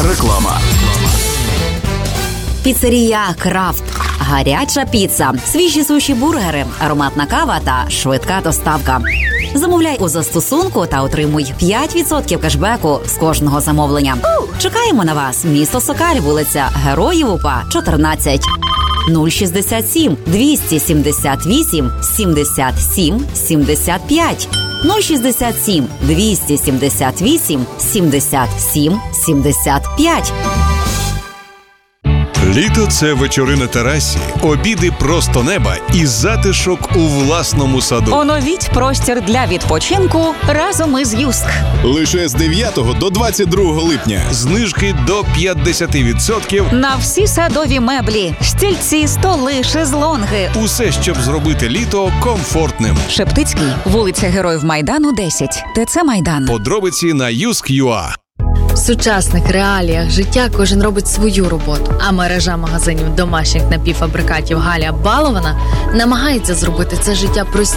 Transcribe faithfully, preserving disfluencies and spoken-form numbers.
Реклама. Піцерія Крафт. Гаряча піца, свіжі суші-бургери, ароматна кава та швидка доставка. Замовляй у застосунку та отримуй п'ять відсотків кешбеку з кожного замовлення. Чекаємо на вас. Місто Сокаль, вулиця Героїв УПА, чотирнадцять. нуль шістдесят сім двісті сімдесят вісім сімдесят сім сімдесят п'ять. нуль шістдесят сім двісті сімдесят вісім сімдесят сім сімдесят п'ять. Літо – це вечори на терасі, обіди просто неба і затишок у власному саду. Оновіть простір для відпочинку разом із Юск. Лише з дев'ятого до двадцять другого липня. Знижки до п'ятдесят відсотків На всі садові меблі, стільці, столи, шезлонги. усе, щоб зробити літо комфортним. Шептицький, вулиця Героїв Майдану, десять. ТЦ Майдан. Подробиці на юск крапка ю а. В сучасних реаліях життя кожен робить свою роботу, а мережа магазинів домашніх напівфабрикатів Галя Балована намагається зробити це життя простішим.